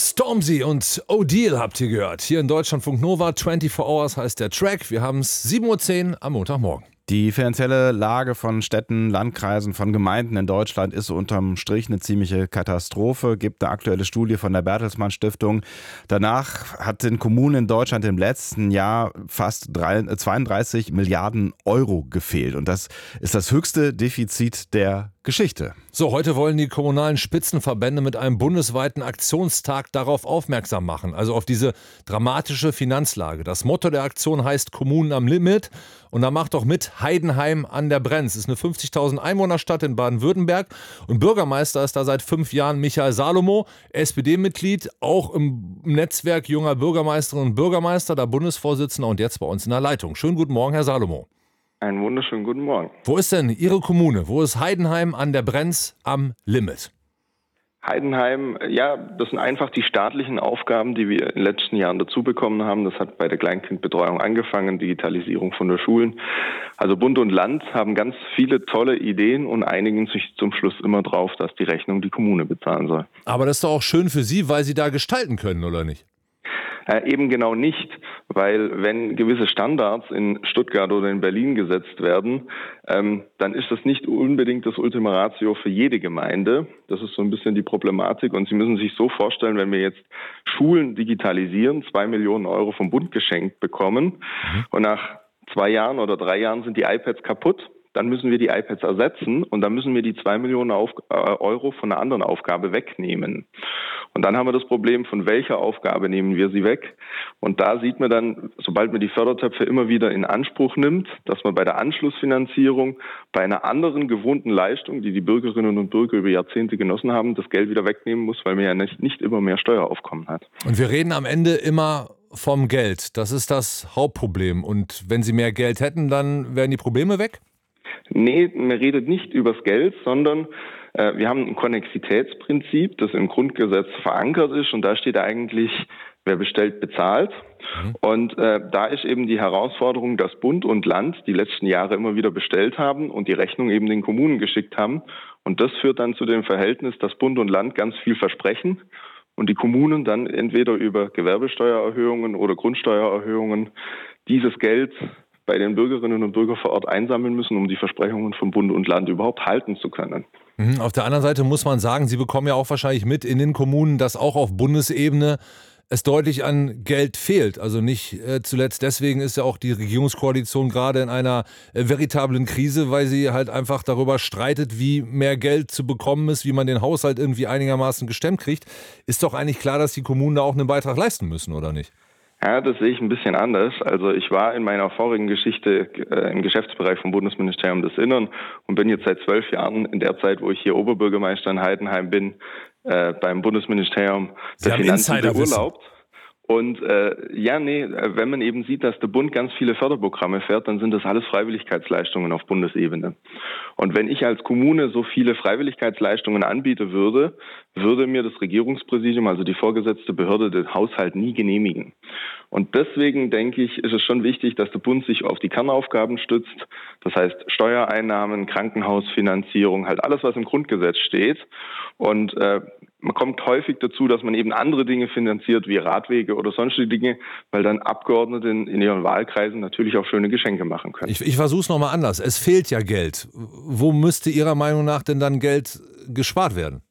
Stormzy und O'Deal habt ihr gehört. Hier in Deutschlandfunk Nova, 24 Hours heißt der Track. Wir haben es 7:10 Uhr am Montagmorgen. Die finanzielle Lage von Städten, Landkreisen, von Gemeinden in Deutschland ist unterm Strich eine ziemliche Katastrophe. Gibt eine aktuelle Studie von der Bertelsmann Stiftung. Danach hat den Kommunen in Deutschland im letzten Jahr fast 32 Milliarden Euro gefehlt. Und das ist das höchste Defizit der Geschichte. So, heute wollen die kommunalen Spitzenverbände mit einem bundesweiten Aktionstag darauf aufmerksam machen, also auf diese dramatische Finanzlage. Das Motto der Aktion heißt Kommunen am Limit und da macht doch mit Heidenheim an der Brenz. Das ist eine 50.000 Einwohnerstadt in Baden-Württemberg und Bürgermeister ist da seit 5 Jahren Michael Salomo, SPD-Mitglied, auch im Netzwerk junger Bürgermeisterinnen und Bürgermeister, da Bundesvorsitzender und jetzt bei uns in der Leitung. Schönen guten Morgen, Herr Salomo. Einen wunderschönen guten Morgen. Wo ist denn Ihre Kommune? Wo ist Heidenheim an der Brenz am Limit? Heidenheim, ja, das sind einfach die staatlichen Aufgaben, die wir in den letzten Jahren dazu bekommen haben. Das hat bei der Kleinkindbetreuung angefangen, Digitalisierung von den Schulen. Also Bund und Land haben ganz viele tolle Ideen und einigen sich zum Schluss immer drauf, dass die Rechnung die Kommune bezahlen soll. Aber das ist doch auch schön für Sie, weil Sie da gestalten können, oder nicht? Eben genau nicht, weil wenn gewisse Standards in Stuttgart oder in Berlin gesetzt werden, dann ist das nicht unbedingt das Ultima Ratio für jede Gemeinde. Das ist so ein bisschen die Problematik und Sie müssen sich so vorstellen, wenn wir jetzt Schulen digitalisieren, 2 Millionen Euro vom Bund geschenkt bekommen und nach 2 Jahren oder 3 Jahren sind die iPads kaputt, dann müssen wir die iPads ersetzen und dann müssen wir die 2 Millionen Euro von einer anderen Aufgabe wegnehmen. Und dann haben wir das Problem, von welcher Aufgabe nehmen wir sie weg? Und da sieht man dann, sobald man die Fördertöpfe immer wieder in Anspruch nimmt, dass man bei der Anschlussfinanzierung bei einer anderen gewohnten Leistung, die die Bürgerinnen und Bürger über Jahrzehnte genossen haben, das Geld wieder wegnehmen muss, weil man ja nicht immer mehr Steueraufkommen hat. Und wir reden am Ende immer vom Geld. Das ist das Hauptproblem. Und wenn Sie mehr Geld hätten, dann wären die Probleme weg? Nee, man redet nicht übers Geld, sondern wir haben ein Konnexitätsprinzip, das im Grundgesetz verankert ist und da steht eigentlich, wer bestellt, bezahlt. Und da ist eben die Herausforderung, dass Bund und Land die letzten Jahre immer wieder bestellt haben und die Rechnung eben den Kommunen geschickt haben. Und das führt dann zu dem Verhältnis, dass Bund und Land ganz viel versprechen und die Kommunen dann entweder über Gewerbesteuererhöhungen oder Grundsteuererhöhungen dieses Geld bei den Bürgerinnen und Bürgern vor Ort einsammeln müssen, um die Versprechungen von Bund und Land überhaupt halten zu können. Auf der anderen Seite muss man sagen, Sie bekommen ja auch wahrscheinlich mit in den Kommunen, dass auch auf Bundesebene es deutlich an Geld fehlt. Also nicht zuletzt deswegen ist ja auch die Regierungskoalition gerade in einer veritablen Krise, weil sie halt einfach darüber streitet, wie mehr Geld zu bekommen ist, wie man den Haushalt irgendwie einigermaßen gestemmt kriegt. Ist doch eigentlich klar, dass die Kommunen da auch einen Beitrag leisten müssen, oder nicht? Ja, das sehe ich ein bisschen anders. Also ich war in meiner vorigen Geschichte im Geschäftsbereich vom Bundesministerium des Innern und bin jetzt seit 12 Jahren in der Zeit, wo ich hier Oberbürgermeister in Heidenheim bin, beim Bundesministerium der Finanzen beurlaubt. Und wenn man eben sieht, dass der Bund ganz viele Förderprogramme fährt, dann sind das alles Freiwilligkeitsleistungen auf Bundesebene. Und wenn ich als Kommune so viele Freiwilligkeitsleistungen anbieten würde, würde mir das Regierungspräsidium, also die vorgesetzte Behörde, den Haushalt nie genehmigen. Und deswegen denke ich, ist es schon wichtig, dass der Bund sich auf die Kernaufgaben stützt. Das heißt Steuereinnahmen, Krankenhausfinanzierung, halt alles, was im Grundgesetz steht. Und man kommt häufig dazu, dass man eben andere Dinge finanziert, wie Radwege oder sonstige Dinge, weil dann Abgeordnete in ihren Wahlkreisen natürlich auch schöne Geschenke machen können. Ich versuche es nochmal anders. Es fehlt ja Geld. Wo müsste Ihrer Meinung nach denn dann Geld gespart werden?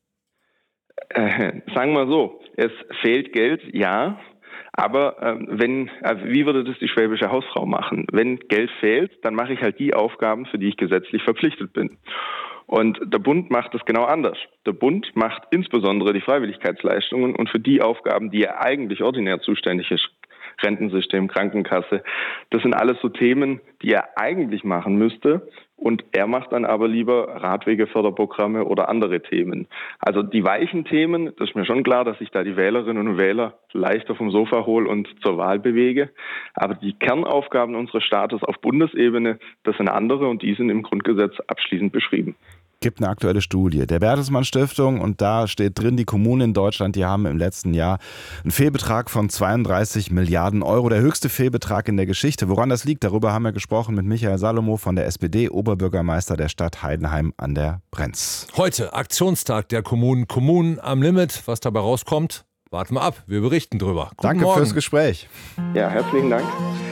Sagen wir so, es fehlt Geld, ja. Aber wie würde das die schwäbische Hausfrau machen? Wenn Geld fehlt, dann mache ich halt die Aufgaben, für die ich gesetzlich verpflichtet bin. Und der Bund macht das genau anders. Der Bund macht insbesondere die Freiwilligkeitsleistungen und für die Aufgaben, die er eigentlich ordinär zuständig ist, Rentensystem, Krankenkasse, das sind alles so Themen, die er eigentlich machen müsste. Und er macht dann aber lieber Radwegeförderprogramme oder andere Themen. Also die weichen Themen, das ist mir schon klar, dass ich da die Wählerinnen und Wähler leichter vom Sofa hole und zur Wahl bewege. Aber die Kernaufgaben unseres Staates auf Bundesebene, das sind andere und die sind im Grundgesetz abschließend beschrieben. Gibt eine aktuelle Studie der Bertelsmann Stiftung und da steht drin, die Kommunen in Deutschland, die haben im letzten Jahr einen Fehlbetrag von 32 Milliarden Euro, der höchste Fehlbetrag in der Geschichte. Woran das liegt, darüber haben wir gesprochen mit Michael Salomo von der SPD, Oberbürgermeister der Stadt Heidenheim an der Brenz. Heute Aktionstag der Kommunen, Kommunen am Limit, was dabei rauskommt. Warten wir ab, wir berichten drüber. Danke Morgen. fürs Gespräch. Ja, herzlichen Dank.